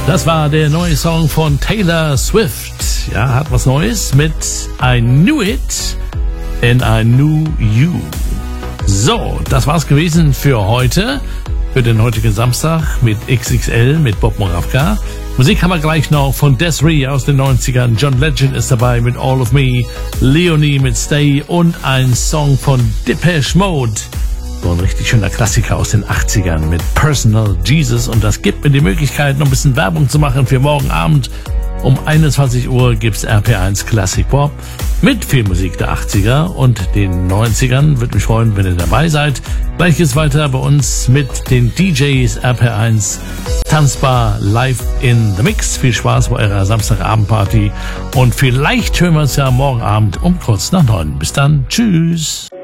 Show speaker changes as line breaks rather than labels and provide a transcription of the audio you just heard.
Das war der neue Song von Taylor Swift. Ja, hat was Neues mit I Knew It and I Knew You. So, das war's gewesen für heute. Für den heutigen Samstag mit XXL, mit Bob Moravka. Musik haben wir gleich noch von Desiree aus den 90ern. John Legend ist dabei mit All of Me. Leonie mit Stay und ein Song von Depeche Mode. So ein richtig schöner Klassiker aus den 80ern mit Personal Jesus. Und das gibt mir die Möglichkeit, noch ein bisschen Werbung zu machen für morgen Abend. Um 21 Uhr gibt's RP1 Classic Pop mit viel Musik der 80er und den 90ern. Würde mich freuen, wenn ihr dabei seid. Gleich geht's weiter bei uns mit den DJs RP1 Tanzbar live in the Mix. Viel Spaß bei eurer Samstagabendparty und vielleicht hören wir uns ja morgen Abend um kurz nach 9. Bis dann. Tschüss.